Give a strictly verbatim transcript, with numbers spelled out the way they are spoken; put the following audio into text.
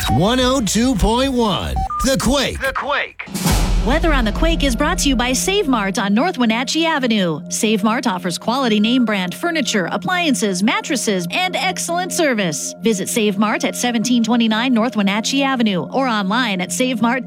one oh two point one The Quake. The Quake. Weather on the Quake is brought to you by Save Mart on North Wenatchee Avenue. Save Mart offers quality name brand furniture, appliances, mattresses, and excellent service. Visit Save Mart at seventeen twenty-nine North Wenatchee Avenue or online at savemart